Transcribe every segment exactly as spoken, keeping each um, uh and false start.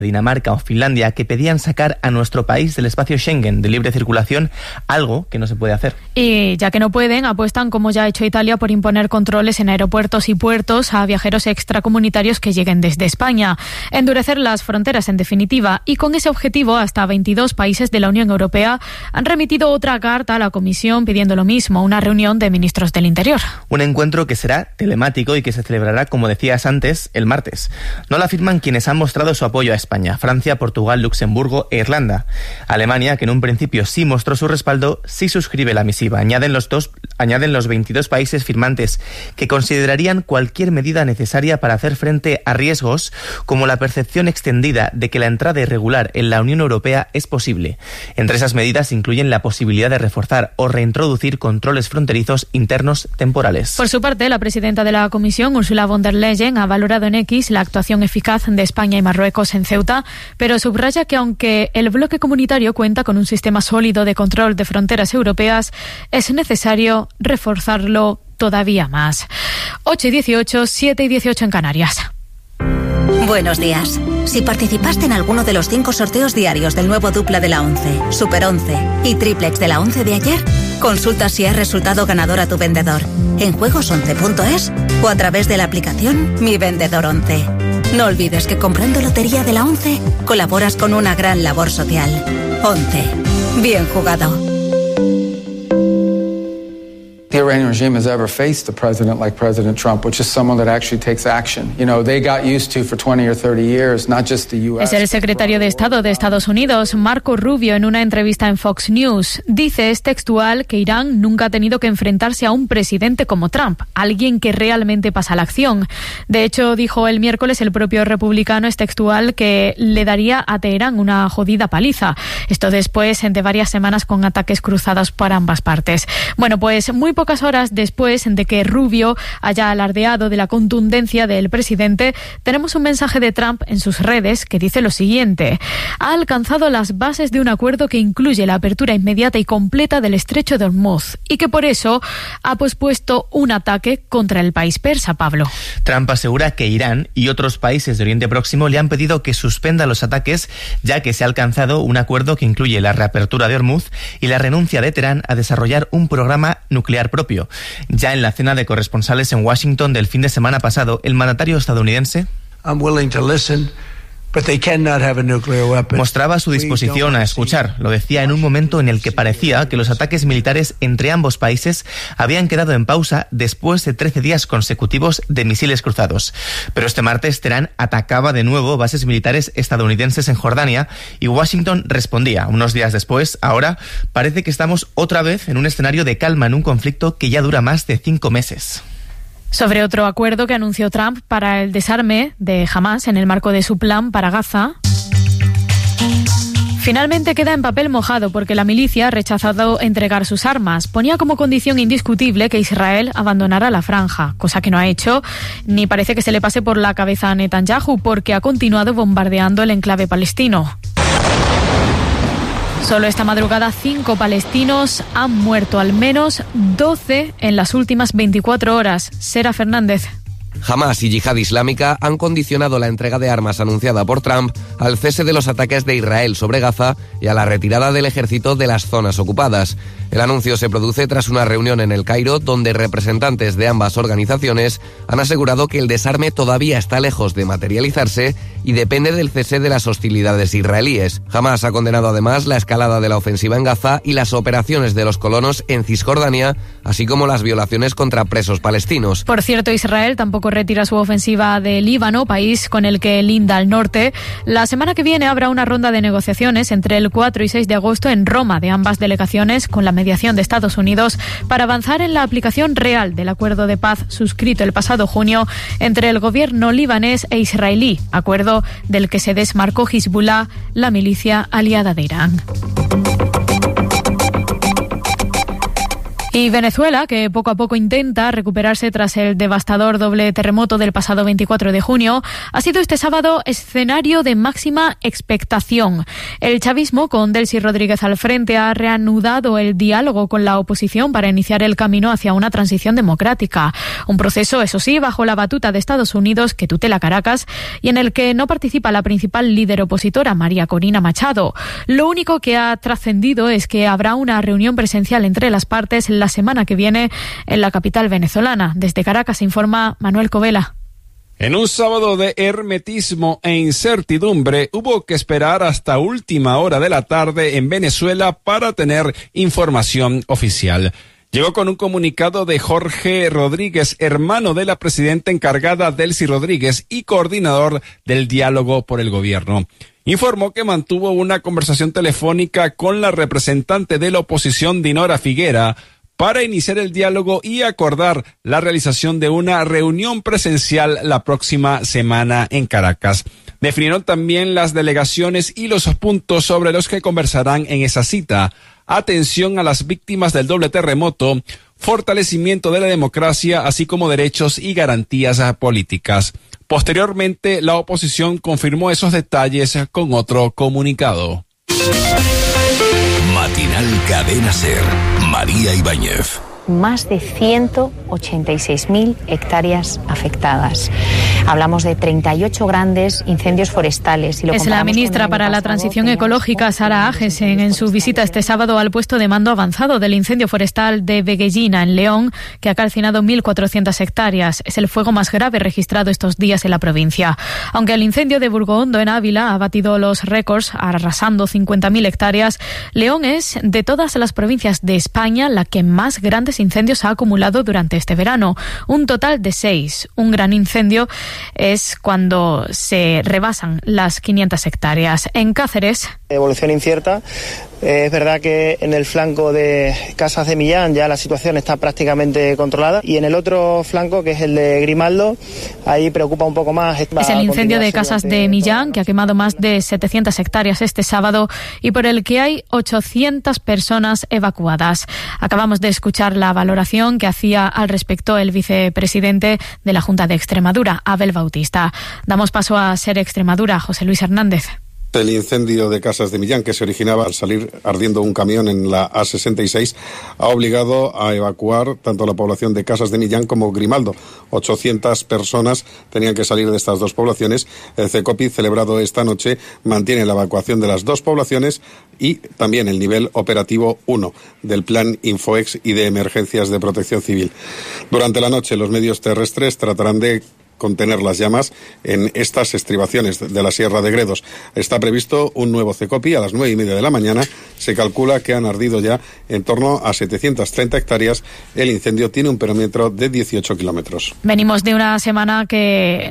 Dinamarca o Finlandia, que pedían sacar a nuestro país del espacio Schengen de libre circulación, algo que no se puede hacer. Y ya que no pueden, apuestan, como ya ha hecho Italia, por imponer controles en aeropuertos y puertos a viajeros extracomunitarios que lleguen desde España. Endurecer las fronteras, en definitiva, y con ese objetivo hasta veintidós países de la Unión Europea han remitido otra carta a la Comisión pidiendo lo mismo, una reunión de ministros del Interior. Un encuentro que será telemático y que se celebrará, como decías antes, el martes. No lo afirman quienes han mostrado su apoyo a España. España, Francia, Portugal, Luxemburgo e Irlanda. Alemania, que en un principio sí mostró su respaldo, sí suscribe la misiva. Añaden los, dos, añaden los veintidós países firmantes que considerarían cualquier medida necesaria para hacer frente a riesgos como la percepción extendida de que la entrada irregular en la Unión Europea es posible. Entre esas medidas incluyen la posibilidad de reforzar o reintroducir controles fronterizos internos temporales. Por su parte, la presidenta de la Comisión, Ursula von der Leyen, ha valorado en X la actuación eficaz de España y Marruecos en Ceuta, pero subraya que aunque el bloque comunitario cuenta con un sistema sólido de control de fronteras europeas, es necesario reforzarlo todavía más. ocho y dieciocho, siete y dieciocho en Canarias. Buenos días. Si participaste en alguno de los cinco sorteos diarios del nuevo Dupla de la once, Super once y Triplex de la once de ayer, consulta si has resultado ganador a tu vendedor en juegos once punto es o a través de la aplicación Mi Vendedor once. No olvides que comprando Lotería de la once colaboras con una gran labor social. once. Bien jugado. The Iranian regime has ever faced a president like President Trump, which is someone that actually takes action. You know, they got used to for twenty or thirty years, not just the U S. Es el secretario de Estado de Estados Unidos, Marco Rubio, en una entrevista en Fox News. Dice, es textual, que Irán nunca ha tenido que enfrentarse a un presidente como Trump, alguien que realmente pasa la acción. De hecho, dijo el miércoles el propio republicano, es textual, que le daría a Teherán una jodida paliza. Esto después de varias semanas con ataques cruzados por ambas partes. Bueno, pues muy pocas horas después de que Rubio haya alardeado de la contundencia del presidente, tenemos un mensaje de Trump en sus redes que dice lo siguiente: ha alcanzado las bases de un acuerdo que incluye la apertura inmediata y completa del estrecho de Hormuz y que por eso ha pospuesto un ataque contra el país persa, Pablo. Trump asegura que Irán y otros países de Oriente Próximo le han pedido que suspenda los ataques, ya que se ha alcanzado un acuerdo que incluye la reapertura de Hormuz y la renuncia de Teherán a desarrollar un programa nuclear propio. Ya en la cena de corresponsales en Washington del fin de semana pasado, el mandatario estadounidense mostraba su disposición a escuchar. Lo decía en un momento en el que parecía que los ataques militares entre ambos países habían quedado en pausa después de trece días consecutivos de misiles cruzados. Pero este martes Teherán atacaba de nuevo bases militares estadounidenses en Jordania y Washington respondía. Unos días después, ahora, parece que estamos otra vez en un escenario de calma en un conflicto que ya dura más de cinco meses. Sobre otro acuerdo que anunció Trump para el desarme de Hamás en el marco de su plan para Gaza, finalmente queda en papel mojado porque la milicia ha rechazado entregar sus armas. Ponía como condición indiscutible que Israel abandonara la franja, cosa que no ha hecho, ni parece que se le pase por la cabeza a Netanyahu, porque ha continuado bombardeando el enclave palestino. Solo esta madrugada cinco palestinos han muerto, al menos doce en las últimas veinticuatro horas. Sera Fernández. Hamás y Yihad Islámica han condicionado la entrega de armas anunciada por Trump al cese de los ataques de Israel sobre Gaza y a la retirada del ejército de las zonas ocupadas. El anuncio se produce tras una reunión en El Cairo donde representantes de ambas organizaciones han asegurado que el desarme todavía está lejos de materializarse y depende del cese de las hostilidades israelíes. Hamás ha condenado además la escalada de la ofensiva en Gaza y las operaciones de los colonos en Cisjordania, así como las violaciones contra presos palestinos. Por cierto, Israel tampoco retira su ofensiva de Líbano, país con el que linda al norte. La semana que viene habrá una ronda de negociaciones entre el cuatro y seis de agosto en Roma de ambas delegaciones con la mediación de Estados Unidos para avanzar en la aplicación real del acuerdo de paz suscrito el pasado junio entre el gobierno libanés e israelí, acuerdo del que se desmarcó Hezbollah, la milicia aliada de Irán. Y Venezuela, que poco a poco intenta recuperarse tras el devastador doble terremoto del pasado veinticuatro de junio, ha sido este sábado escenario de máxima expectación. El chavismo, con Delcy Rodríguez al frente, ha reanudado el diálogo con la oposición para iniciar el camino hacia una transición democrática. Un proceso, eso sí, bajo la batuta de Estados Unidos, que tutela Caracas, y en el que no participa la principal líder opositora, María Corina Machado. Lo único que ha trascendido es que habrá una reunión presencial entre las partes la semana que viene en la capital venezolana. Desde Caracas informa Manuel Covela. En un sábado de hermetismo e incertidumbre, hubo que esperar hasta última hora de la tarde en Venezuela para tener información oficial. Llegó con un comunicado de Jorge Rodríguez, hermano de la presidenta encargada Delcy Rodríguez y coordinador del diálogo por el gobierno. Informó que mantuvo una conversación telefónica con la representante de la oposición, Dinora Figuera, para iniciar el diálogo y acordar la realización de una reunión presencial la próxima semana en Caracas. Definieron también las delegaciones y los puntos sobre los que conversarán en esa cita. Atención a las víctimas del doble terremoto, fortalecimiento de la democracia, así como derechos y garantías políticas. Posteriormente, la oposición confirmó esos detalles con otro comunicado. Matinal Cadena Ser, María Ibáñez. Más de ciento ochenta y seis mil hectáreas afectadas. Hablamos de treinta y ocho grandes incendios forestales. Y lo es la ministra para la Transición Ecológica, Sara Agesen, en su visita este sábado al puesto de mando avanzado del incendio forestal de Veguellina, en León, que ha calcinado mil cuatrocientas hectáreas. Es el fuego más grave registrado estos días en la provincia. Aunque el incendio de Burgohondo, en Ávila, ha batido los récords, arrasando cincuenta mil hectáreas, León es, de todas las provincias de España, la que más grandes incendios ha acumulado durante este verano, un total de seis. Un gran incendio es cuando se rebasan las quinientas hectáreas. En Cáceres, evolución incierta. Eh, es verdad que en el flanco de Casas de Millán ya la situación está prácticamente controlada, y en el otro flanco, que es el de Grimaldo, ahí preocupa un poco más. Es el incendio de Casas de Millán, que ha quemado más de setecientas hectáreas este sábado y por el que hay ochocientas personas evacuadas. Acabamos de escuchar la valoración que hacía al respecto el vicepresidente de la Junta de Extremadura, Abel Bautista. Damos paso a Ser Extremadura, José Luis Hernández. El incendio de Casas de Millán, que se originaba al salir ardiendo un camión en la A sesenta y seis, ha obligado a evacuar tanto la población de Casas de Millán como Grimaldo. ochocientas personas tenían que salir de estas dos poblaciones. El CECOPI, celebrado esta noche, mantiene la evacuación de las dos poblaciones y también el nivel operativo uno del Plan Infoex y de Emergencias de Protección Civil. Durante la noche, los medios terrestres tratarán de contener las llamas en estas estribaciones de la Sierra de Gredos. Está previsto un nuevo CECOPI a las nueve y media de la mañana. Se calcula que han ardido ya en torno a setecientas treinta hectáreas. El incendio tiene un perímetro de dieciocho kilómetros. Venimos de una semana que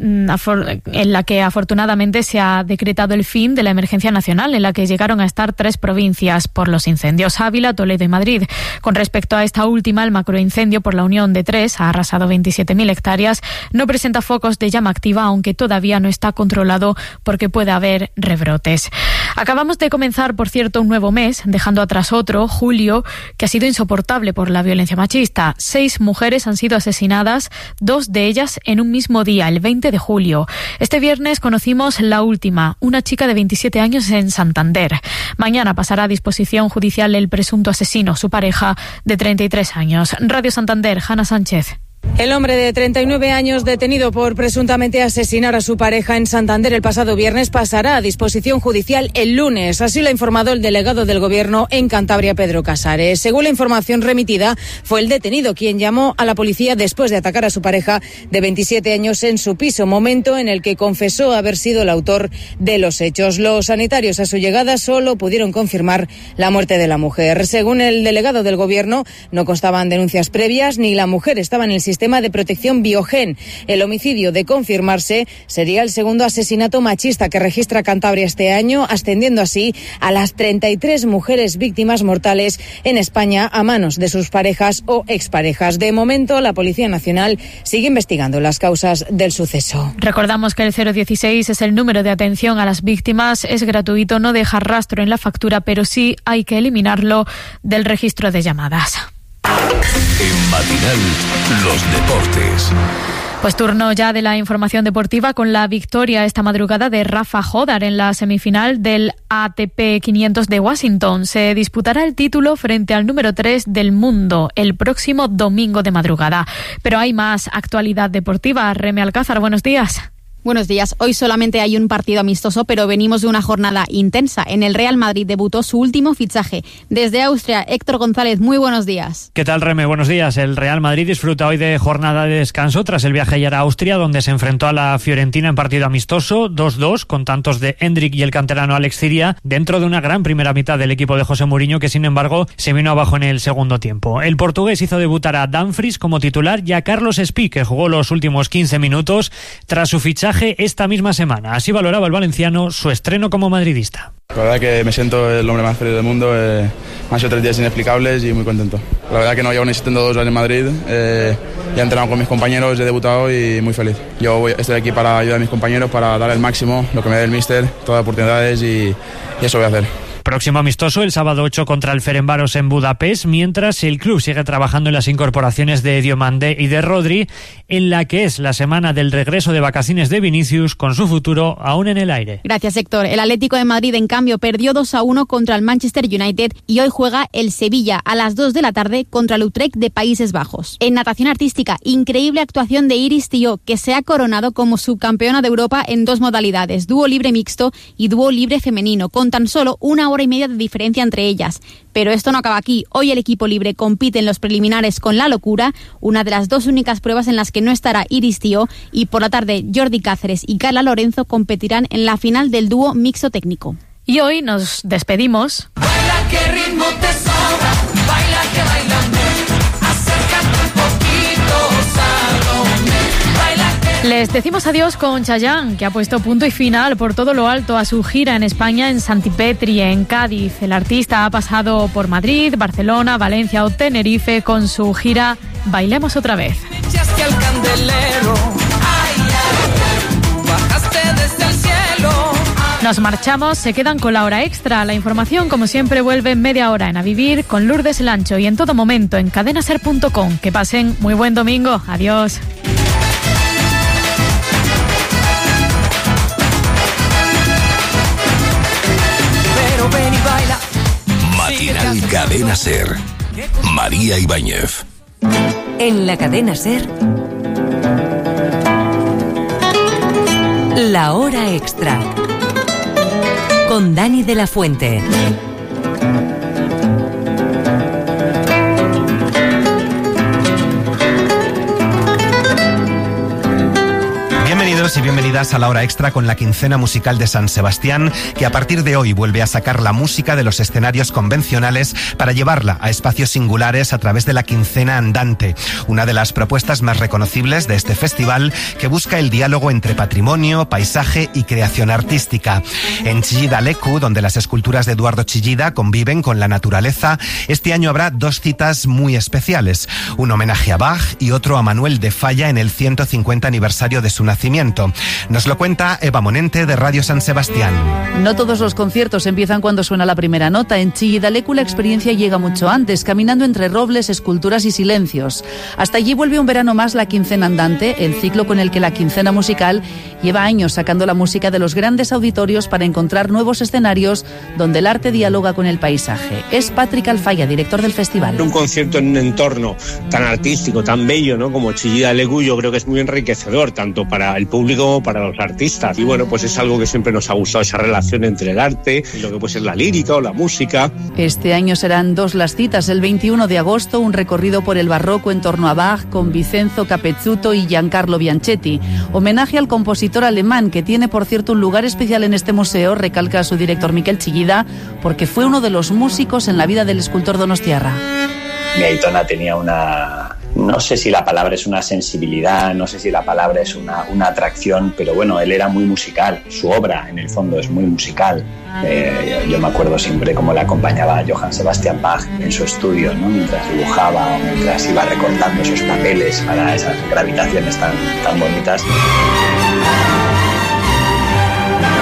en la que afortunadamente se ha decretado el fin de la emergencia nacional, en la que llegaron a estar tres provincias por los incendios: Ávila, Toledo y Madrid. Con respecto a esta última, el macroincendio por la unión de tres ha arrasado veintisiete mil hectáreas. No presenta focos de llama activa, aunque todavía no está controlado porque puede haber rebrotes. Acabamos de comenzar, por cierto, un nuevo mes, dejando atrás otro, julio, que ha sido insoportable por la violencia machista. Seis mujeres han sido asesinadas, dos de ellas en un mismo día, el veinte de julio. Este viernes conocimos la última, una chica de veintisiete años en Santander. Mañana pasará a disposición judicial el presunto asesino, su pareja de treinta y tres años. Radio Santander, Hanna Sánchez. El hombre de treinta y nueve años, detenido por presuntamente asesinar a su pareja en Santander el pasado viernes, pasará a disposición judicial el lunes. Así lo ha informado el delegado del Gobierno en Cantabria, Pedro Casares. Según la información remitida, fue el detenido quien llamó a la policía después de atacar a su pareja de veintisiete años en su piso, momento en el que confesó haber sido el autor de los hechos. Los sanitarios a su llegada solo pudieron confirmar la muerte de la mujer. Según el delegado del Gobierno, no constaban denuncias previas ni la mujer estaba en el sistema de protección Biogen. El homicidio, de confirmarse, sería el segundo asesinato machista que registra Cantabria este año, ascendiendo así a las treinta y tres mujeres víctimas mortales en España a manos de sus parejas o exparejas. De momento, la Policía Nacional sigue investigando las causas del suceso. Recordamos que el cero dieciséis es el número de atención a las víctimas. Es gratuito, no deja rastro en la factura, pero sí hay que eliminarlo del registro de llamadas. En Matinal, los deportes. Pues turno ya de la información deportiva con la victoria esta madrugada de Rafa Jodar en la semifinal del A T P quinientos de Washington. Se disputará el título frente al número tres del mundo el próximo domingo de madrugada. Pero hay más actualidad deportiva. Reme Alcázar, buenos días. Buenos días. Hoy solamente hay un partido amistoso, pero venimos de una jornada intensa. En el Real Madrid debutó su último fichaje. Desde Austria, Héctor González, muy buenos días. ¿Qué tal, Reme? Buenos días. El Real Madrid disfruta hoy de jornada de descanso tras el viaje ayer a Austria, donde se enfrentó a la Fiorentina en partido amistoso, dos dos, con tantos de Endrick y el canterano Alex Ciria, dentro de una gran primera mitad del equipo de José Mourinho, que sin embargo se vino abajo en el segundo tiempo. El portugués hizo debutar a Dumfries como titular y a Carlos Espí, que jugó los últimos quince minutos tras su fichaje esta misma semana. Así valoraba el valenciano su estreno como madridista. La verdad que me siento el hombre más feliz del mundo, eh, me han sido tres días inexplicables y muy contento. La verdad que no llevo ni setenta y dos horas en Madrid, eh, ya he entrenado con mis compañeros, he debutado y muy feliz. Yo voy, estoy aquí para ayudar a mis compañeros, para dar el máximo, lo que me dé el míster, todas las oportunidades y, y eso voy a hacer. Próximo amistoso el sábado ocho contra el Ferencváros en Budapest, mientras el club sigue trabajando en las incorporaciones de Diomandé y de Rodri, en la que es la semana del regreso de vacaciones de Vinicius, con su futuro aún en el aire. Gracias, Héctor. El Atlético de Madrid, en cambio, perdió dos a uno contra el Manchester United y hoy juega el Sevilla a las dos de la tarde contra el Utrecht de Países Bajos. En natación artística, increíble actuación de Iris Tío, que se ha coronado como subcampeona de Europa en dos modalidades, dúo libre mixto y dúo libre femenino, con tan solo una hora y media de diferencia entre ellas. Pero esto no acaba aquí. Hoy el equipo libre compite en los preliminares con la locura, una de las dos únicas pruebas en las que no estará Iris Tío, y por la tarde Jordi Cáceres y Carla Lorenzo competirán en la final del dúo mixto técnico. Y hoy nos despedimos. Baila que ritmo te sobra, baila que bailame, acércate un poquito, Salomé, baila que... Les decimos adiós con Chayanne, que ha puesto punto y final por todo lo alto a su gira en España, en Santipetri, en Cádiz. El artista ha pasado por Madrid, Barcelona, Valencia o Tenerife con su gira Bailemos otra vez. Echaste al candelero, ay, ay, bajaste desde el cielo. Nos marchamos, se quedan con la hora extra. La información, como siempre, vuelve en media hora en A Vivir con Lourdes Lancho y en todo momento en cadenaser punto com. Que pasen muy buen domingo. Adiós. Ven y baila. Matinal Cadena Ser. María Ibáñez. En la Cadena Ser, La Hora Extra, con Dani de la Fuente. Bienvenidos y bienvenidas a La Hora Extra con la quincena musical de San Sebastián, que a partir de hoy vuelve a sacar la música de los escenarios convencionales para llevarla a espacios singulares a través de la quincena andante, una de las propuestas más reconocibles de este festival, que busca el diálogo entre patrimonio, paisaje y creación artística. En Chillida Leku, donde las esculturas de Eduardo Chillida conviven con la naturaleza, este año habrá dos citas muy especiales, un homenaje a Bach y otro a Manuel de Falla en el ciento cincuenta aniversario de su nacimiento. Nos lo cuenta Eva Monente de Radio San Sebastián. No todos los conciertos empiezan cuando suena la primera nota. En Chillida Leku la experiencia llega mucho antes, caminando entre robles, esculturas y silencios. Hasta allí vuelve un verano más la quincena andante, el ciclo con el que la quincena musical lleva años sacando la música de los grandes auditorios para encontrar nuevos escenarios donde el arte dialoga con el paisaje. Es Patrick Alfaya, director del festival. Un concierto en un entorno tan artístico, tan bello, ¿no?, como Chillida Leku, yo creo que es muy enriquecedor, tanto para el público como para los artistas. Y bueno, pues es algo que siempre nos ha gustado, esa relación entre el arte y lo que puede ser la lírica o la música. Este año serán dos las citas. El veintiuno de agosto, un recorrido por el barroco en torno a Bach con Vincenzo Capezzuto y Giancarlo Bianchetti. Homenaje al compositor alemán, que tiene, por cierto, un lugar especial en este museo, recalca su director Miquel Chillida, porque fue uno de los músicos en la vida del escultor donostiarra. Mi Aitona tenía una... No sé si la palabra es una sensibilidad, no sé si la palabra es una, una atracción, pero bueno, él era muy musical. Su obra, en el fondo, es muy musical. Eh, yo me acuerdo siempre cómo le acompañaba a Johann Sebastian Bach en su estudio, ¿no?, mientras dibujaba o mientras iba recortando esos papeles para esas gravitaciones tan, tan bonitas.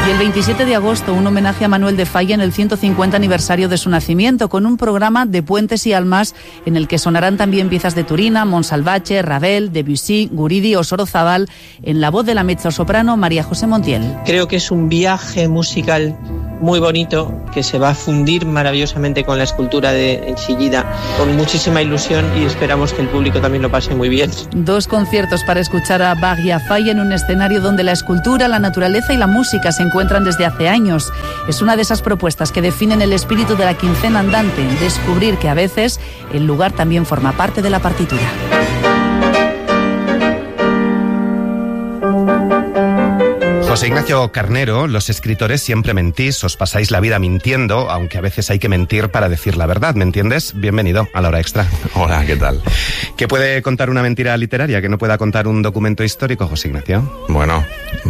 Y el veintisiete de agosto, un homenaje a Manuel de Falla en el ciento cincuenta aniversario de su nacimiento, con un programa de puentes y almas en el que sonarán también piezas de Turina, Monsalvache, Ravel, Debussy, Guridi o Sorozábal, en la voz de la mezzosoprano María José Montiel. Creo que es un viaje musical muy bonito que se va a fundir maravillosamente con la escultura de Chillida, con muchísima ilusión, y esperamos que el público también lo pase muy bien. Dos conciertos para escuchar a Bach y a Falla en un escenario donde la escultura, la naturaleza y la música se encuentran desde hace años. Es una de esas propuestas que definen el espíritu de la quincena andante, descubrir que a veces el lugar también forma parte de la partitura. José Ignacio Carnero, los escritores siempre mentís, os pasáis la vida mintiendo, aunque a veces hay que mentir para decir la verdad, ¿me entiendes? Bienvenido a La Hora Extra. Hola, ¿qué tal? ¿Qué puede contar una mentira literaria que no pueda contar un documento histórico, José Ignacio? Bueno,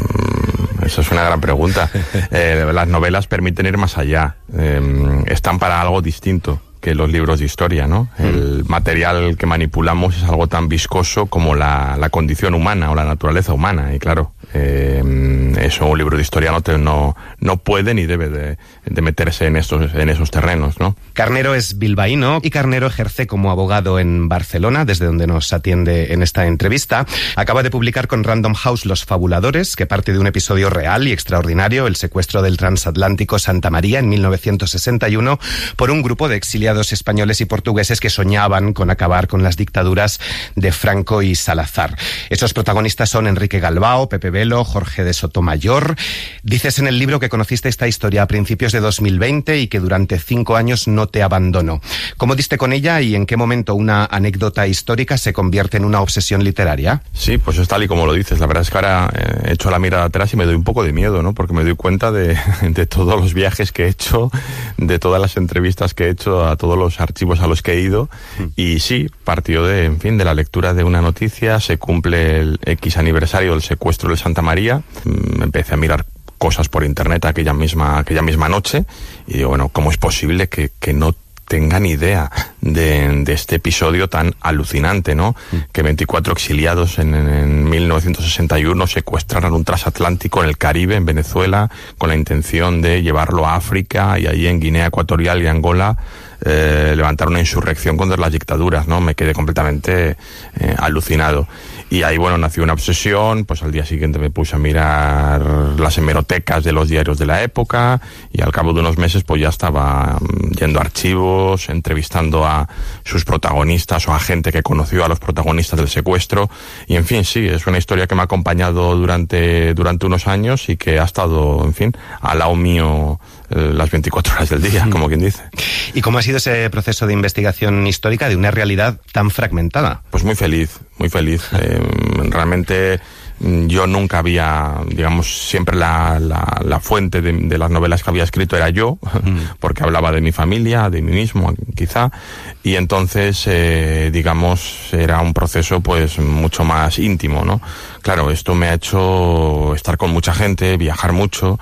mmm, eso es una gran pregunta. Eh, las novelas permiten ir más allá, eh, están para algo distinto que los libros de historia, ¿no? Mm. El material que manipulamos es algo tan viscoso como la, la condición humana o la naturaleza humana, y claro, eh, eso un libro de historia no, te, no, no puede ni debe de, de meterse en, estos, en esos terrenos, ¿no? Carnero es bilbaíno y Carnero ejerce como abogado en Barcelona, desde donde nos atiende en esta entrevista. Acaba de publicar con Random House Los Fabuladores, que parte de un episodio real y extraordinario, el secuestro del transatlántico Santa María en mil novecientos sesenta y uno por un grupo de exiliados españoles y portugueses que soñaban con acabar con las dictaduras de Franco y Salazar. Esos protagonistas son Enrique Galbao, Pepe Velo, Jorge de Sotomayor. Dices en el libro que conociste esta historia a principios de dos mil veinte y que durante cinco años no te abandonó. ¿Cómo diste con ella y en qué momento una anécdota histórica se convierte en una obsesión literaria? Sí, pues es tal y como lo dices. La verdad es que ahora he hecho la mirada atrás y me doy un poco de miedo, ¿no? Porque me doy cuenta de, de todos los viajes que he hecho, de todas las entrevistas que he hecho, a todos los archivos a los que he ido, y sí, partió de, en fin, de la lectura de una noticia. Se cumple el X aniversario del secuestro del Santa María. Empecé a mirar cosas por internet aquella misma, aquella misma noche, y digo, bueno, ¿cómo es posible que, que no tengan idea de, de este episodio tan alucinante, ¿no? Mm. Que veinticuatro exiliados en, en mil novecientos sesenta y uno secuestraran un transatlántico en el Caribe, en Venezuela, con la intención de llevarlo a África, y allí en Guinea Ecuatorial y Angola eh, levantar una insurrección contra las dictaduras, ¿no? Me quedé completamente eh, alucinado. Y ahí, bueno, nació una obsesión. Pues al día siguiente me puse a mirar las hemerotecas de los diarios de la época, y al cabo de unos meses pues ya estaba yendo a archivos, entrevistando a sus protagonistas o a gente que conoció a los protagonistas del secuestro. Y en fin, sí, es una historia que me ha acompañado durante, durante unos años y que ha estado, en fin, al lado mío eh, las veinticuatro horas del día, como quien dice. ¿Y cómo ha sido ese proceso de investigación histórica de una realidad tan fragmentada? Pues muy feliz, muy feliz. Eh, realmente yo nunca había, digamos, siempre la, la, la fuente de, de las novelas que había escrito era yo, mm. porque hablaba de mi familia, de mí mismo, quizá, y entonces, eh, digamos, era un proceso pues mucho más íntimo, ¿no? Claro, esto me ha hecho estar con mucha gente, viajar mucho,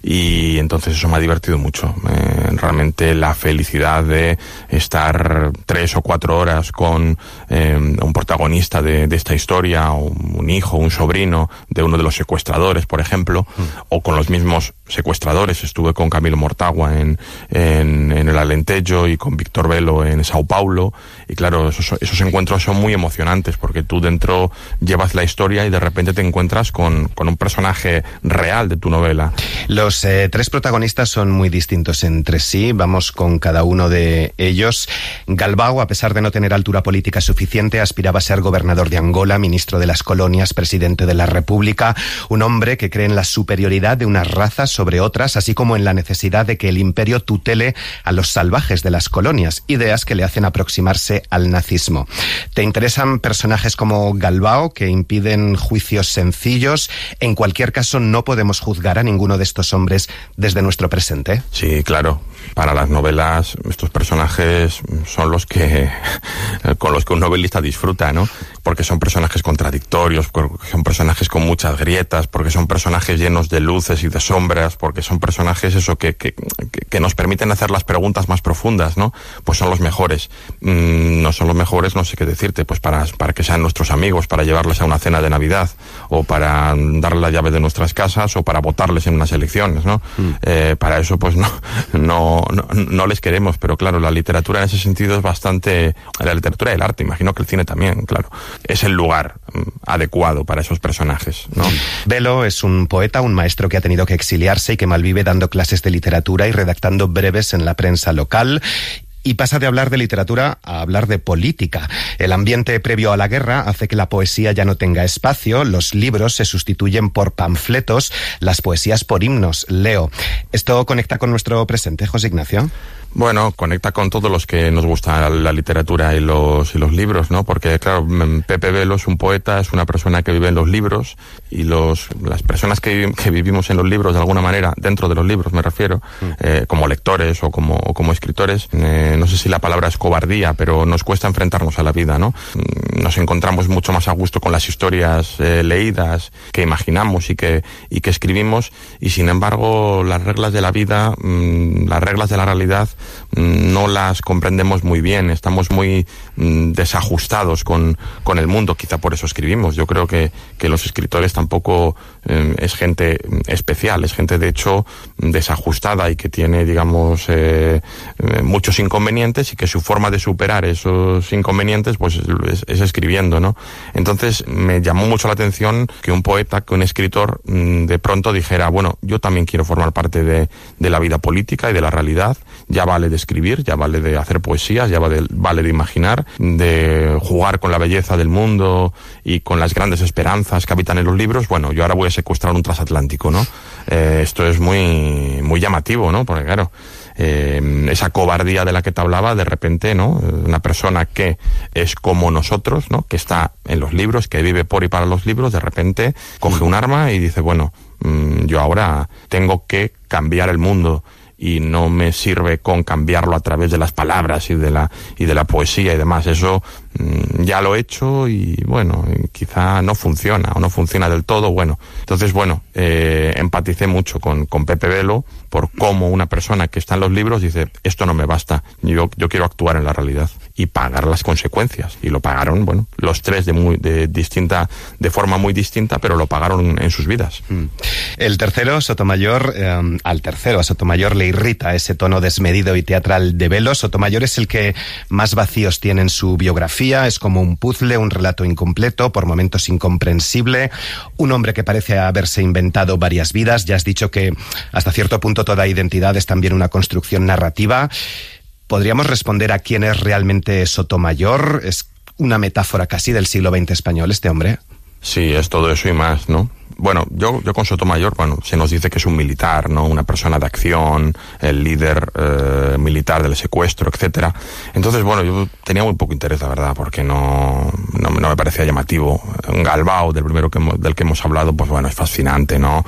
y entonces eso me ha divertido mucho. Eh, realmente la felicidad de estar tres o cuatro horas con eh, un protagonista de, de esta historia, un, un hijo, un sobrino de uno de los secuestradores, por ejemplo, mm. o con los mismos secuestradores. Estuve con Camilo Mortagua en, en, en el Alentejo y con Víctor Velo en Sao Paulo, y claro, esos, esos encuentros son muy emocionantes porque tú dentro llevas la historia y de repente te encuentras con, con un personaje real de tu novela. Los eh, tres protagonistas son muy distintos entre sí. Vamos con cada uno de ellos. Galbao, a pesar de no tener altura política suficiente, aspiraba a ser gobernador de Angola, ministro de las colonias, presidente de la República, un hombre que cree en la superioridad de unas razas sobre otras, así como en la necesidad de que el imperio tutele a los salvajes de las colonias, ideas que le hacen aproximarse al nazismo. ¿Te interesan personajes como Galbao, que impiden juicios sencillos? En cualquier caso, no podemos juzgar a ninguno de estos hombres desde nuestro presente. Sí, claro. Para las novelas, estos personajes son los que, con los que un novelista disfruta, ¿no? Porque son personajes contradictorios, porque son personajes con muchas grietas, porque son personajes llenos de luces y de sombras, porque son personajes eso que, que, que nos permiten hacer las preguntas más profundas, ¿no? Pues son los mejores. Mm, no son los mejores, no sé qué decirte, pues para, para que sean nuestros amigos, para llevarles a una cena de Navidad, o para darle la llave de nuestras casas, o para votarles en unas elecciones, ¿no? Mm. Eh, para eso pues no, no, no, no les queremos, pero claro, la literatura en ese sentido es bastante, la literatura y el arte, imagino que el cine también, claro, es el lugar mm, adecuado para esos personajes, ¿no? Velo es un poeta, un maestro que ha tenido que exiliarse y que malvive dando clases de literatura y redactando breves en la prensa local. Y pasa de hablar de literatura a hablar de política. El ambiente previo a la guerra hace que la poesía ya no tenga espacio, los libros se sustituyen por panfletos, las poesías por himnos. Leo, ¿esto conecta con nuestro presente, José Ignacio? Bueno, conecta con todos los que nos gusta la literatura y los, y los libros, ¿no? Porque, claro, Pepe Velo es un poeta, es una persona que vive en los libros, y los, las personas que, que vivimos en los libros, de alguna manera, dentro de los libros me refiero, mm. eh, como lectores o como, o como escritores, eh, no sé si la palabra es cobardía, pero nos cuesta enfrentarnos a la vida, ¿no? Nos encontramos mucho más a gusto con las historias eh, leídas, que imaginamos y que, y que escribimos, y sin embargo, las reglas de la vida, mmm, las reglas de la realidad, no las comprendemos muy bien, estamos muy mm, desajustados con, con el mundo, quizá por eso escribimos. Yo creo que, que los escritores tampoco eh, es gente especial, es gente de hecho desajustada y que tiene, digamos, eh, eh, muchos inconvenientes, y que su forma de superar esos inconvenientes pues es, es escribiendo, ¿no? Entonces me llamó mucho la atención que un poeta, que un escritor mm, de pronto dijera, bueno, yo también quiero formar parte de, de la vida política y de la realidad. Ya vale de escribir, ya vale de hacer poesías, ya vale, vale de imaginar, de jugar con la belleza del mundo y con las grandes esperanzas que habitan en los libros. Bueno, yo ahora voy a secuestrar un transatlántico, ¿no? Eh, esto es muy, muy llamativo, ¿no? Porque claro, eh, esa cobardía de la que te hablaba, de repente, ¿no? Una persona que es como nosotros, ¿no? Que está en los libros, que vive por y para los libros, de repente coge un arma y dice, bueno, mmm, yo ahora tengo que cambiar el mundo, y no me sirve con cambiarlo a través de las palabras y de la y de la poesía y demás. Eso mmm, ya lo he hecho y bueno, quizá no funciona o no funciona del todo. Bueno, entonces bueno, eh, empaticé mucho con, con Pepe Velo por cómo una persona que está en los libros dice, esto no me basta, yo, yo quiero actuar en la realidad y pagar las consecuencias. Y lo pagaron, bueno, los tres de muy de distinta, de forma muy distinta, pero lo pagaron en sus vidas. El tercero, Sotomayor, eh, al tercero, a Sotomayor le irrita ese tono desmedido y teatral de Velo. Sotomayor es el que más vacíos tiene en su biografía, es como un puzzle, un relato incompleto, por momentos incomprensible, un hombre que parece haberse inventado varias vidas. Ya has dicho que hasta cierto punto toda identidad es también una construcción narrativa. ¿Podríamos responder a quién es realmente Sotomayor? ¿Es una metáfora casi del siglo veinte español este hombre? Sí, es todo eso y más, ¿no? Bueno, yo, yo con Sotomayor, bueno, se nos dice que es un militar, ¿no? Una persona de acción, el líder eh, militar del secuestro, etcétera. Entonces, bueno, yo tenía muy poco interés, la verdad, porque no, no, no me parecía llamativo. Un Galbao, del primero que hemos, del que hemos hablado, pues bueno, es fascinante, ¿no?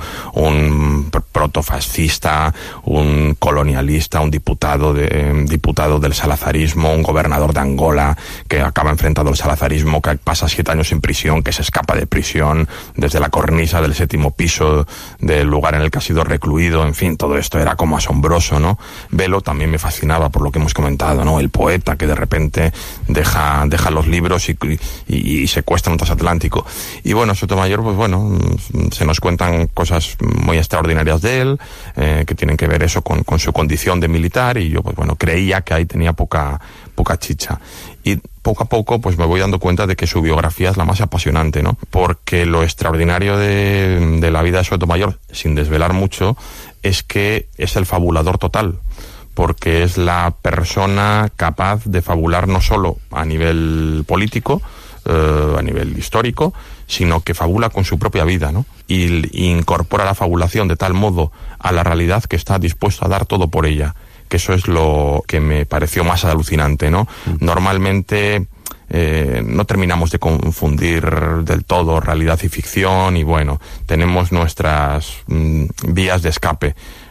Un protofascista, un colonialista, un diputado de, eh, diputado del salazarismo, un gobernador de Angola que acaba enfrentado al salazarismo, que pasa siete años en prisión, que se escapa de prisión desde la cornisa del séptimo piso del lugar en el que ha sido recluido. En fin, todo esto era como asombroso, ¿no? Velo también me fascinaba por lo que hemos comentado, ¿no? El poeta que de repente deja, deja los libros y, y, y secuestra un transatlántico. Y bueno, Sotomayor, pues bueno, se nos cuentan cosas muy extraordinarias de él, eh, que tienen que ver eso con, con su condición de militar, y yo, pues bueno, creía que ahí tenía poca, poca chicha. Y poco a poco pues me voy dando cuenta de que su biografía es la más apasionante, ¿no? Porque lo extraordinario de, de la vida de Sotomayor, sin desvelar mucho, es que es el fabulador total, porque es la persona capaz de fabular no solo a nivel político, eh, a nivel histórico, sino que fabula con su propia vida, ¿no? Y, y incorpora la fabulación de tal modo a la realidad que está dispuesto a dar todo por ella, que eso es lo que me pareció más alucinante, ¿no? Mm. Normalmente eh, no terminamos de confundir del todo realidad y ficción, y bueno, tenemos nuestras mm, vías de escape.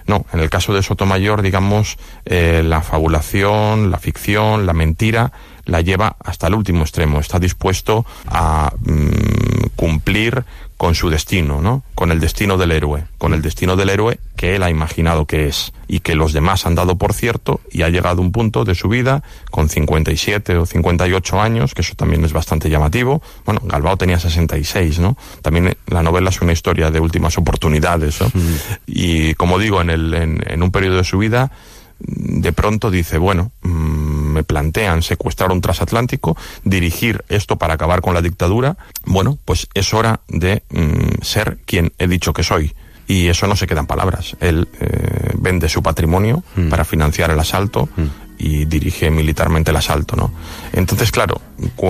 No, en el caso de Sotomayor, digamos, eh, la fabulación, la ficción, la mentira, la lleva hasta el último extremo. Está dispuesto a mmm, cumplir con su destino, ¿no? Con el destino del héroe, con el destino del héroe que él ha imaginado que es y que los demás han dado por cierto, y ha llegado a un punto de su vida con cincuenta y siete o cincuenta y ocho años, que eso también es bastante llamativo. Bueno, Galbao tenía sesenta y seis, ¿no? También la novela es una historia de últimas oportunidades, ¿no? Mm. Y como digo, en, el, en, en un periodo de su vida, de pronto dice, bueno, mmm, me plantean secuestrar un transatlántico, dirigir esto para acabar con la dictadura, bueno, pues es hora de mmm, ser quien he dicho que soy. Y eso no se queda en palabras. Él eh, vende su patrimonio mm. para financiar el asalto mm. y dirige militarmente el asalto, ¿no? Entonces, claro,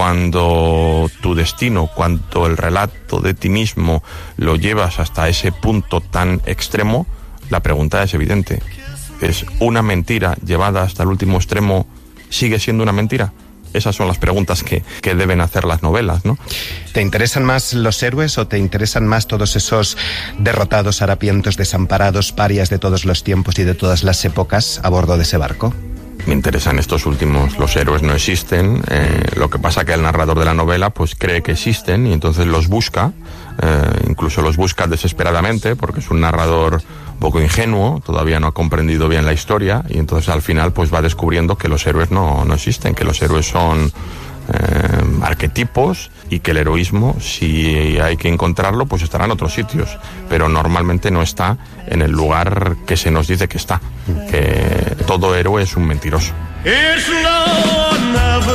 cuando tu destino, cuando el relato de ti mismo lo llevas hasta ese punto tan extremo, la pregunta es evidente. ¿Es una mentira llevada hasta el último extremo, sigue siendo una mentira? Esas son las preguntas que, que deben hacer las novelas, ¿no? ¿Te interesan más los héroes o te interesan más todos esos derrotados, harapientos, desamparados, parias de todos los tiempos y de todas las épocas a bordo de ese barco? Me interesan estos últimos. Los héroes no existen. Eh, lo que pasa que el narrador de la novela pues cree que existen y entonces los busca. Eh, incluso los busca desesperadamente porque es un narrador un poco ingenuo, todavía no ha comprendido bien la historia y entonces al final pues va descubriendo que los héroes no, no existen, que los héroes son eh, arquetipos y que el heroísmo, si hay que encontrarlo, pues estará en otros sitios, pero normalmente no está en el lugar que se nos dice que está, que todo héroe es un mentiroso. It's now or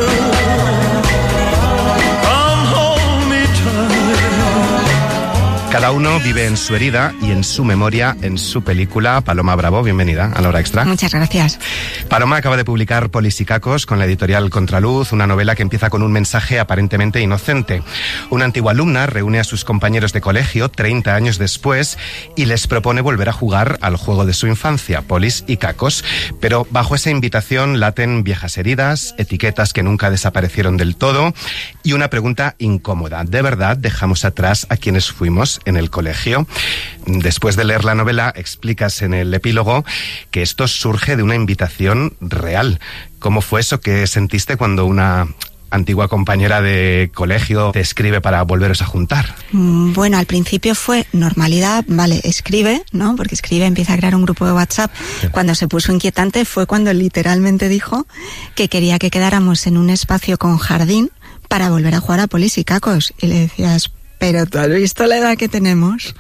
never. Come hold me tight. Cada uno vive en su herida y en su memoria, en su película. Paloma Bravo, bienvenida a La Hora Extra. Muchas gracias. Paloma acaba de publicar Polis y Cacos con la editorial Contraluz, una novela que empieza con un mensaje aparentemente inocente. Una antigua alumna reúne a sus compañeros de colegio treinta años después y les propone volver a jugar al juego de su infancia, Polis y Cacos. Pero bajo esa invitación laten viejas heridas, etiquetas que nunca desaparecieron del todo y una pregunta incómoda. ¿De verdad dejamos atrás a quienes fuimos en el colegio? Después de leer la novela, explicas en el epílogo que esto surge de una invitación real. ¿Cómo fue eso que sentiste cuando una antigua compañera de colegio te escribe para volveros a juntar? Bueno, al principio fue normalidad, vale, escribe, ¿no? Porque escribe, empieza a crear un grupo de WhatsApp. Sí. Cuando se puso inquietante fue cuando literalmente dijo que quería que quedáramos en un espacio con jardín para volver a jugar a Polis y Cacos. Y le decías, pero ¿tú has visto la edad que tenemos?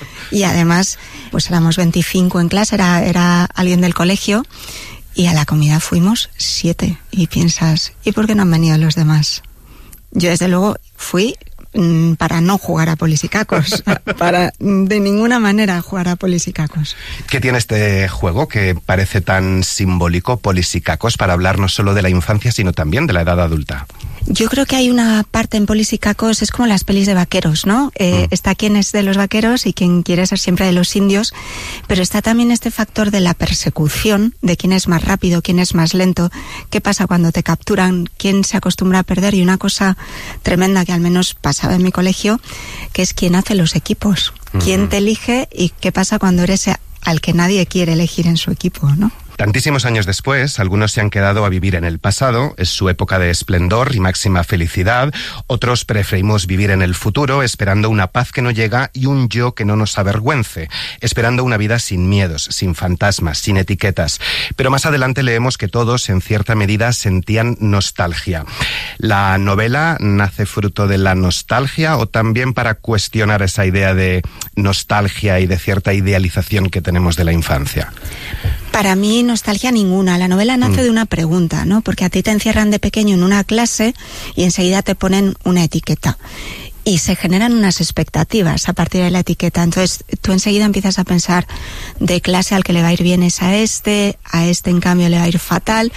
Y además, pues éramos veinticinco en clase, era, era alguien del colegio, y a la comida fuimos siete. Y piensas, ¿y por qué no han venido los demás? Yo desde luego fui mmm, para no jugar a Polis y Cacos, para de ninguna manera jugar a Polis y Cacos. ¿Qué tiene este juego que parece tan simbólico, Polis y Cacos, para hablar no solo de la infancia, sino también de la edad adulta? Yo creo que hay una parte en Polis y Cacos, es como las pelis de vaqueros, ¿no? Eh, mm. Está quien es de los vaqueros y quien quiere ser siempre de los indios, pero está también este factor de la persecución, de quién es más rápido, quién es más lento, qué pasa cuando te capturan, quién se acostumbra a perder, y una cosa tremenda que al menos pasaba en mi colegio, que es quién hace los equipos, mm. quién te elige y qué pasa cuando eres al que nadie quiere elegir en su equipo, ¿no? Tantísimos años después, algunos se han quedado a vivir en el pasado, es su época de esplendor y máxima felicidad. Otros preferimos vivir en el futuro, esperando una paz que no llega y un yo que no nos avergüence, esperando una vida sin miedos, sin fantasmas, sin etiquetas. Pero más adelante leemos que todos, en cierta medida, sentían nostalgia. ¿La novela nace fruto de la nostalgia o también para cuestionar esa idea de nostalgia y de cierta idealización que tenemos de la infancia? Para mí, nostalgia ninguna. La novela nace mm. de una pregunta, ¿no? Porque a ti te encierran de pequeño en una clase y enseguida te ponen una etiqueta. Y se generan unas expectativas a partir de la etiqueta. Entonces, tú enseguida empiezas a pensar, de clase al que le va a ir bien es a este, a este en cambio le va a ir fatal.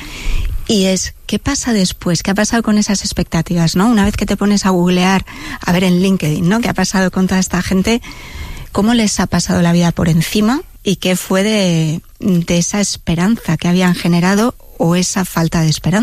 Y es, ¿qué pasa después? ¿Qué ha pasado con esas expectativas, no? Una vez que te pones a googlear, a ver en LinkedIn, ¿no? ¿Qué ha pasado con toda esta gente? ¿Cómo les ha pasado la vida por encima? ¿Y qué fue de, de esa esperanza que habían generado o esa falta de esperanza?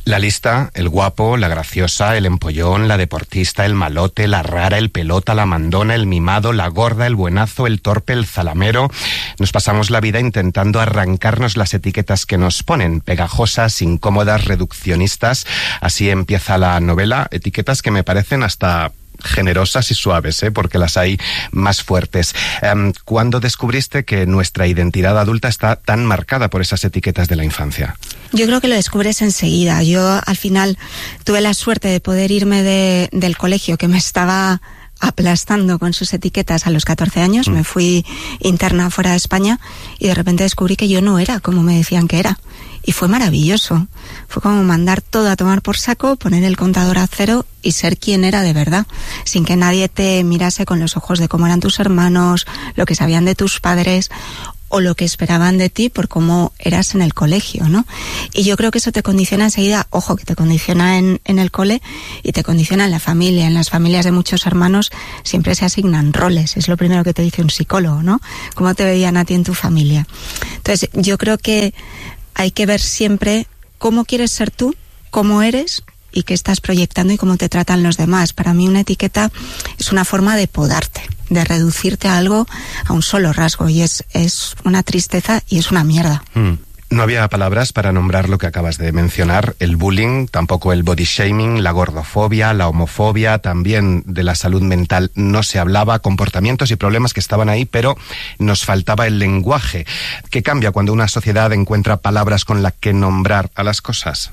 La lista: el guapo, la graciosa, el empollón, la deportista, el malote, la rara, el pelota, la mandona, el mimado, la gorda, el buenazo, el torpe, el zalamero. Nos pasamos la vida intentando arrancarnos las etiquetas que nos ponen, pegajosas, incómodas, reduccionistas. Así empieza la novela, etiquetas que me parecen hasta generosas y suaves, ¿eh? Porque las hay más fuertes. Um, ¿Cuándo descubriste que nuestra identidad adulta está tan marcada por esas etiquetas de la infancia? Yo creo que lo descubres enseguida. Yo al final tuve la suerte de poder irme de, del colegio que me estaba aplastando con sus etiquetas a los catorce años. Mm. Me fui interna fuera de España y de repente descubrí que yo no era como me decían que era. Y fue maravilloso. Fue como mandar todo a tomar por saco, poner el contador a cero y ser quien era de verdad, sin que nadie te mirase con los ojos de cómo eran tus hermanos, lo que sabían de tus padres o lo que esperaban de ti por cómo eras en el colegio, ¿no? Y yo creo que eso te condiciona enseguida, ojo, que te condiciona en, en el cole y te condiciona en la familia. En las familias de muchos hermanos siempre se asignan roles, es lo primero que te dice un psicólogo, ¿no? ¿Cómo te veían a ti en tu familia? Entonces, yo creo que hay que ver siempre cómo quieres ser tú, cómo eres y qué estás proyectando y cómo te tratan los demás. Para mí una etiqueta es una forma de podarte, de reducirte a algo, a un solo rasgo, y es, es una tristeza y es una mierda. Mm. No había palabras para nombrar lo que acabas de mencionar, el bullying, tampoco el body shaming, la gordofobia, la homofobia, también de la salud mental no se hablaba, comportamientos y problemas que estaban ahí, pero nos faltaba el lenguaje. ¿Qué cambia cuando una sociedad encuentra palabras con las que nombrar a las cosas?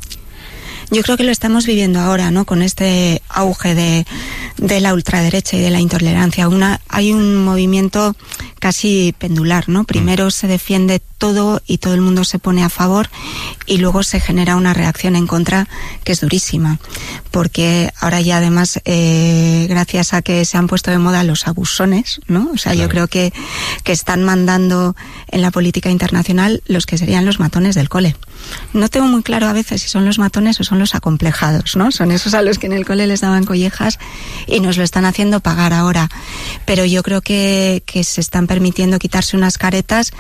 Yo creo que lo estamos viviendo ahora, ¿no? Con este auge de, de la ultraderecha y de la intolerancia. Una, hay un movimiento casi pendular, ¿no? Primero mm. se defiende todo y todo el mundo se pone a favor y luego se genera una reacción en contra que es durísima. Porque ahora ya además, eh, gracias a que se han puesto de moda los abusones, ¿no? O sea, claro. Yo creo que, que están mandando en la política internacional los que serían los matones del cole. No tengo muy claro a veces si son los matones o son los acomplejados, ¿no? Son esos a los que en el cole les daban collejas y nos lo están haciendo pagar ahora. Pero yo creo que, que se están permitiendo quitarse unas caretas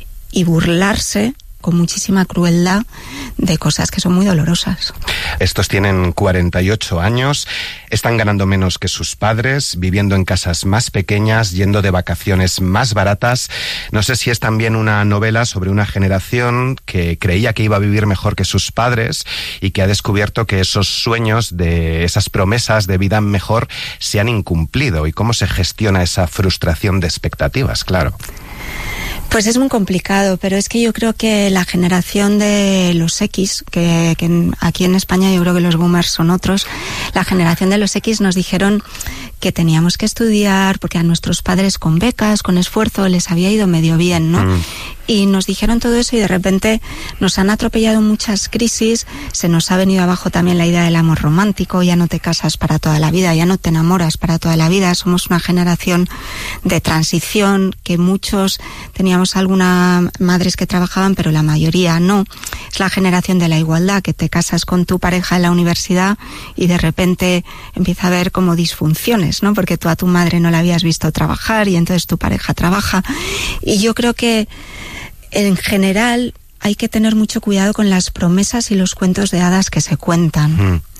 y burlarse con muchísima crueldad de cosas que son muy dolorosas. Estos tienen cuarenta y ocho años, están ganando menos que sus padres, viviendo en casas más pequeñas, yendo de vacaciones más baratas. No sé si es también una novela sobre una generación que creía que iba a vivir mejor que sus padres y que ha descubierto que esos sueños, de esas promesas de vida mejor, se han incumplido. ¿Y cómo se gestiona esa frustración de expectativas? Claro. Pues es muy complicado, pero es que yo creo que la generación de los X, que, que aquí en España yo creo que los boomers son otros, la generación de los X nos dijeron que teníamos que estudiar porque a nuestros padres con becas, con esfuerzo, les había ido medio bien, ¿no? Mm. Y nos dijeron todo eso y de repente nos han atropellado muchas crisis, se nos ha venido abajo también la idea del amor romántico, ya no te casas para toda la vida, ya no te enamoras para toda la vida, somos una generación de transición que muchos teníamos algunas madres que trabajaban, pero la mayoría no. Es la generación de la igualdad, que te casas con tu pareja en la universidad y de repente empieza a haber como disfunciones, ¿no? Porque tú a tu madre no la habías visto trabajar y entonces tu pareja trabaja. Y yo creo que en general hay que tener mucho cuidado con las promesas y los cuentos de hadas que se cuentan. Mm.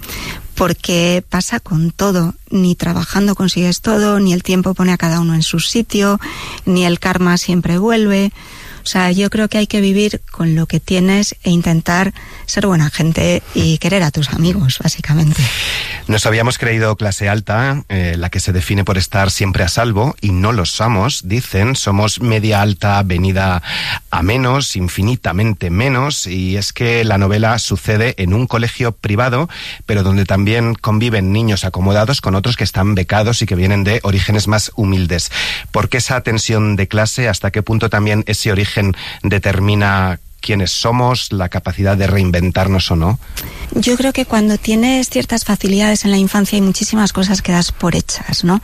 Porque pasa con todo, ni trabajando consigues todo, ni el tiempo pone a cada uno en su sitio, ni el karma siempre vuelve. O sea, yo creo que hay que vivir con lo que tienes e intentar ser buena gente y querer a tus amigos, básicamente. Nos habíamos creído clase alta, eh, la que se define por estar siempre a salvo, y no lo somos, dicen. Somos media alta venida a menos, infinitamente menos, y es que la novela sucede en un colegio privado, pero donde también conviven niños acomodados con otros que están becados y que vienen de orígenes más humildes. ¿Por qué esa tensión de clase? ¿Hasta qué punto también ese origen determina quiénes somos, la capacidad de reinventarnos o no? Yo creo que cuando tienes ciertas facilidades en la infancia hay muchísimas cosas que das por hechas, ¿no?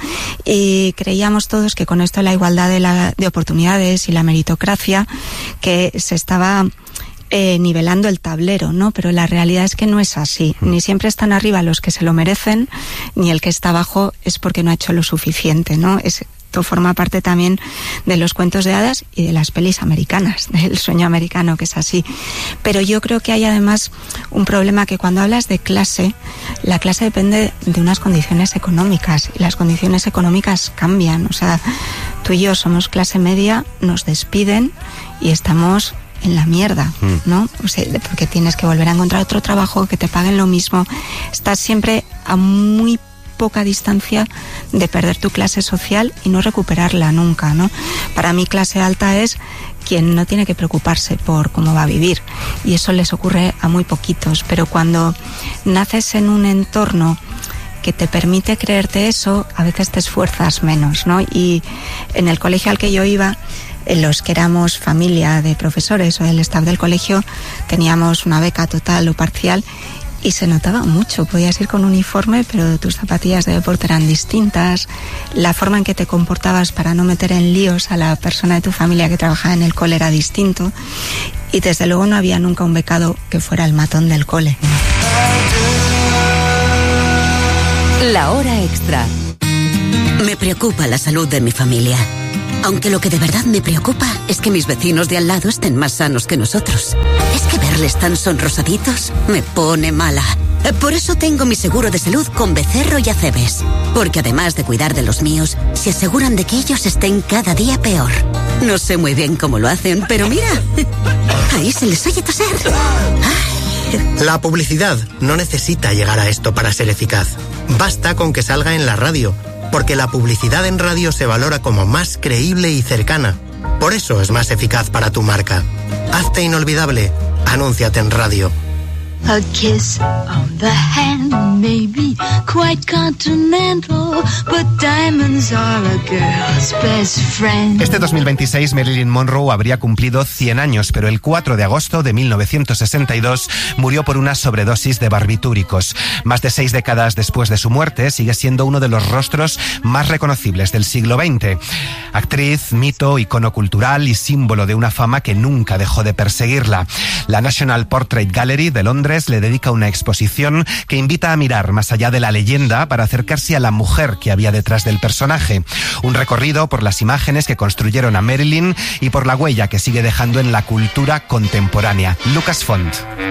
Y creíamos todos que con esto la igualdad de, la, de oportunidades y la meritocracia, que se estaba Eh, nivelando el tablero, ¿no? Pero la realidad es que no es así. Ni siempre están arriba los que se lo merecen, ni el que está abajo es porque no ha hecho lo suficiente, ¿no? Es esto forma parte también de los cuentos de hadas y de las pelis americanas, del sueño americano, que es así. Pero yo creo que hay además un problema, que cuando hablas de clase, la clase depende de unas condiciones económicas, y las condiciones económicas cambian. O sea, tú y yo somos clase media, nos despiden y estamos en la mierda, ¿no? O sea, porque tienes que volver a encontrar otro trabajo, que te paguen lo mismo. Estás siempre a muy poca distancia de perder tu clase social y no recuperarla nunca, ¿no? Para mí clase alta es quien no tiene que preocuparse por cómo va a vivir, y eso les ocurre a muy poquitos. Pero cuando naces en un entorno que te permite creerte eso, a veces te esfuerzas menos, ¿no? Y en el colegio al que yo iba, en los que éramos familia de profesores o del staff del colegio, teníamos una beca total o parcial, y se notaba mucho. Podías ir con uniforme, pero tus zapatillas de deporte eran distintas, la forma en que te comportabas para no meter en líos a la persona de tu familia que trabajaba en el cole era distinto, y desde luego no había nunca un becado que fuera el matón del cole. La hora extra. Me preocupa la salud de mi familia. Aunque lo que de verdad me preocupa es que mis vecinos de al lado estén más sanos que nosotros. Es que verles tan sonrosaditos me pone mala. Por eso tengo mi seguro de salud con Becerro y Acebes. Porque además de cuidar de los míos, se aseguran de que ellos estén cada día peor. No sé muy bien cómo lo hacen, pero mira, ahí se les oye toser. La publicidad no necesita llegar a esto para ser eficaz. Basta con que salga en la radio, porque la publicidad en radio se valora como más creíble y cercana. Por eso es más eficaz para tu marca. Hazte inolvidable. Anúnciate en radio. A kiss on the hand may be quite continental, but diamonds are a girl's best friend. Este dos mil veintiséis Marilyn Monroe habría cumplido cien años, pero el cuatro de agosto de mil novecientos sesenta y dos murió por una sobredosis de barbitúricos. Más de seis décadas después de su muerte, sigue siendo uno de los rostros más reconocibles del siglo veinte. Actriz, mito, icono cultural y símbolo de una fama que nunca dejó de perseguirla. La National Portrait Gallery de Londres le dedica una exposición que invita a mirar más allá de la leyenda para acercarse a la mujer que había detrás del personaje. Un recorrido por las imágenes que construyeron a Marilyn y por la huella que sigue dejando en la cultura contemporánea. Lucas Font.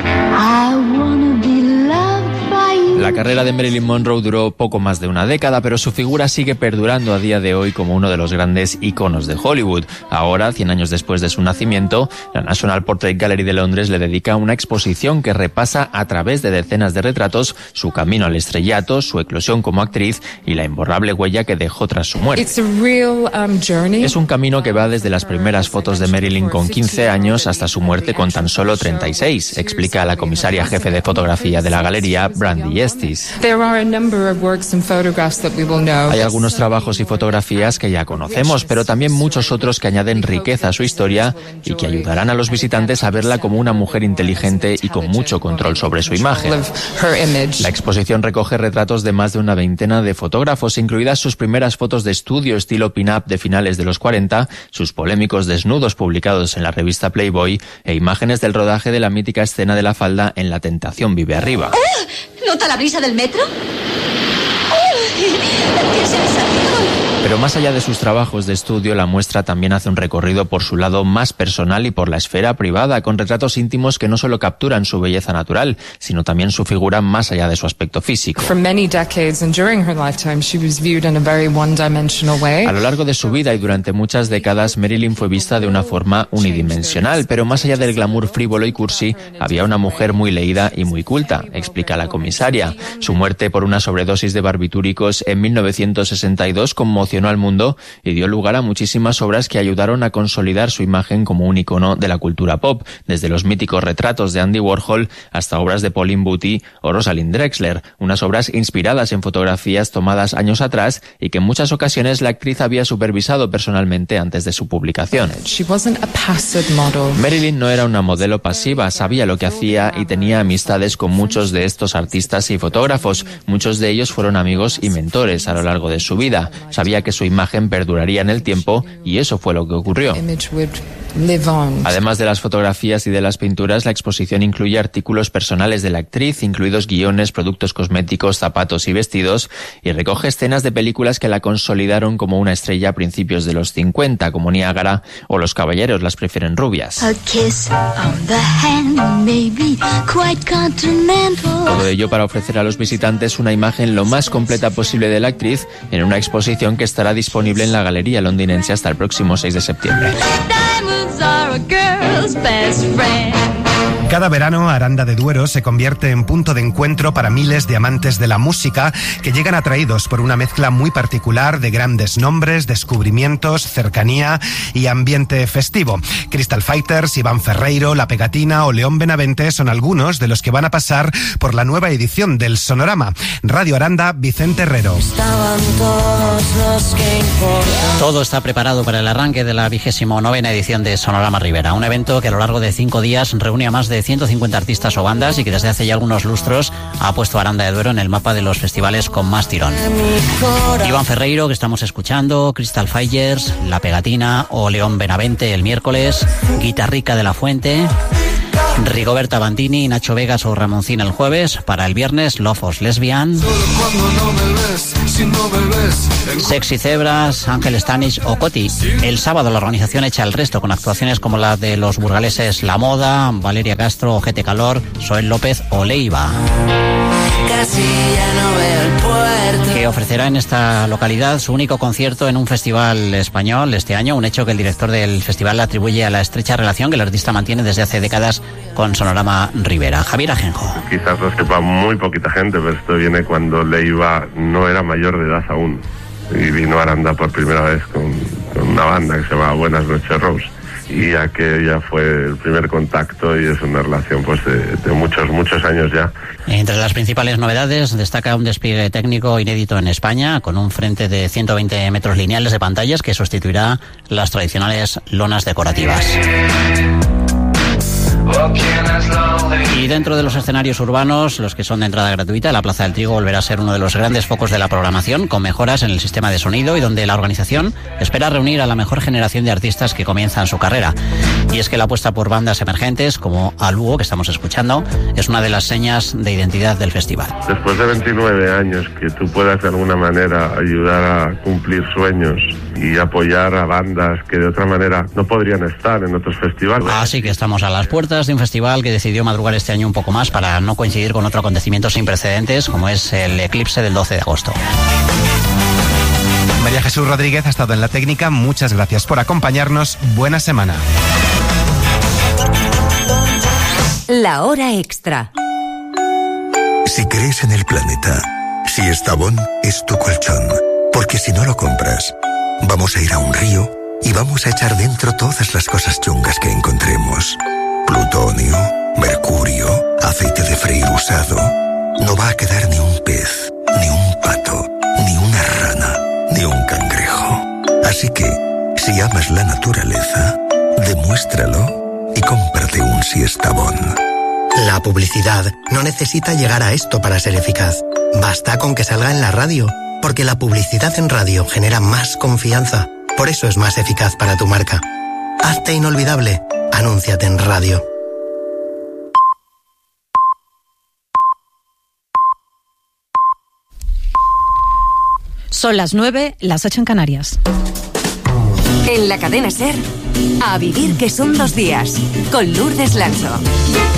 La carrera de Marilyn Monroe duró poco más de una década, pero su figura sigue perdurando a día de hoy como uno de los grandes iconos de Hollywood. Ahora, cien años después de su nacimiento, la National Portrait Gallery de Londres le dedica una exposición que repasa a través de decenas de retratos su camino al estrellato, su eclosión como actriz y la imborrable huella que dejó tras su muerte. Es un camino que va desde las primeras fotos de Marilyn con quince años hasta su muerte con tan solo treinta y seis, explica la comisaria jefe de fotografía de la galería, Brandy Estes. Hay algunos trabajos y fotografías que ya conocemos, pero también muchos otros que añaden riqueza a su historia y que ayudarán a los visitantes a verla como una mujer inteligente y con mucho control sobre su imagen. La exposición recoge retratos de más de una veintena de fotógrafos, incluidas sus primeras fotos de estudio estilo pin-up de finales de los cuarenta, sus polémicos desnudos publicados en la revista Playboy e imágenes del rodaje de la mítica escena de la falda en La tentación vive arriba. ¿Nota la brisa del metro? ¡Qué sensación! Pero más allá de sus trabajos de estudio, la muestra también hace un recorrido por su lado más personal y por la esfera privada, con retratos íntimos que no solo capturan su belleza natural, sino también su figura más allá de su aspecto físico. A lo largo de su vida y durante muchas décadas, Marilyn fue vista de una forma unidimensional, pero más allá del glamour frívolo y cursi, había una mujer muy leída y muy culta, explica la comisaria. Su muerte por una sobredosis de barbitúricos en mil novecientos sesenta y dos conmocionó al mundo y dio lugar a muchísimas obras que ayudaron a consolidar su imagen como un icono de la cultura pop, desde los míticos retratos de Andy Warhol hasta obras de Pauline Buty o Rosalind Drexler, unas obras inspiradas en fotografías tomadas años atrás y que en muchas ocasiones la actriz había supervisado personalmente antes de su publicación. Marilyn no era una modelo pasiva, sabía lo que hacía y tenía amistades con muchos de estos artistas y fotógrafos. Muchos de ellos fueron amigos y mentores a lo largo de su vida. Sabía que su imagen perduraría en el tiempo y eso fue lo que ocurrió. Además de las fotografías y de las pinturas, la exposición incluye artículos personales de la actriz, incluidos guiones, productos cosméticos, zapatos y vestidos, y recoge escenas de películas que la consolidaron como una estrella a principios de los cincuenta, como Niágara o Los caballeros las prefieren rubias. Todo ello para ofrecer a los visitantes una imagen lo más completa posible de la actriz en una exposición que estará disponible en la Galería Londinense hasta el próximo seis de septiembre. Cada verano, Aranda de Duero se convierte en punto de encuentro para miles de amantes de la música que llegan atraídos por una mezcla muy particular de grandes nombres, descubrimientos, cercanía y ambiente festivo. Crystal Fighters, Iván Ferreiro, La Pegatina o León Benavente son algunos de los que van a pasar por la nueva edición del Sonorama. Radio Aranda, Vicente Herrero. Todo está preparado para el arranque de la vigésimo novena edición de Sonorama Ribera, un evento que a lo largo de cinco días reúne a más de ciento cincuenta artistas o bandas y que desde hace ya algunos lustros ha puesto a Aranda de Duero en el mapa de los festivales con más tirón. Iván Ferreiro, que estamos escuchando, Crystal Fighters, La Pegatina o León Benavente el miércoles, Guitarrica de la Fuente, Rigoberta Bandini, Nacho Vegas o Ramoncín el jueves. Para el viernes, Love of Lesbian, Sexy Zebras, Ángel Stanich o Coti. El sábado la organización echa el resto con actuaciones como la de los burgaleses La Moda, Valeria Castro, Ojete Calor, Soel López o Leiva. Que ofrecerá en esta localidad su único concierto en un festival español este año, un hecho que el director del festival atribuye a la estrecha relación que el artista mantiene desde hace décadas con Sonorama Ribera. Javier Ajenjo. Quizás lo sepa muy poquita gente, pero esto viene cuando Leiva no era mayor de edad aún y vino a Aranda por primera vez con, con una banda que se llama Buenas Noches Rose. Y aquella fue el primer contacto y es una relación pues de, de muchos, muchos años ya. Entre las principales novedades destaca un despliegue técnico inédito en España con un frente de ciento veinte metros lineales de pantallas que sustituirá las tradicionales lonas decorativas. Y dentro de los escenarios urbanos, los que son de entrada gratuita, la Plaza del Trigo volverá a ser uno de los grandes focos de la programación, con mejoras en el sistema de sonido y donde la organización espera reunir a la mejor generación de artistas que comienzan su carrera. Y es que la apuesta por bandas emergentes, como Alugo, que estamos escuchando, es una de las señas de identidad del festival. Después de veintinueve años, que tú puedas de alguna manera ayudar a cumplir sueños y apoyar a bandas que de otra manera no podrían estar en otros festivales. Así que estamos a las puertas de un festival que decidió madrugar este año un poco más para no coincidir con otro acontecimiento sin precedentes como es el eclipse del doce de agosto. María Jesús Rodríguez ha estado en la técnica. Muchas gracias por acompañarnos. Buena semana. La hora extra. Si crees en el planeta, si Estabón es tu colchón, porque si no lo compras, vamos a ir a un río y vamos a echar dentro todas las cosas chungas que encontremos. Plutonio, mercurio, aceite de freír usado. No va a quedar ni un pez, ni un pato, ni una rana, ni un cangrejo. Así que, si amas la naturaleza, demuéstralo y cómprate un Siestabón. La publicidad no necesita llegar a esto para ser eficaz. Basta con que salga en la radio, porque la publicidad en radio genera más confianza. Por eso es más eficaz para tu marca. Hazte inolvidable. Anúnciate en radio. Son las nueve, las ocho en Canarias. En la cadena SER, a vivir que son dos días, con Lourdes Lancho.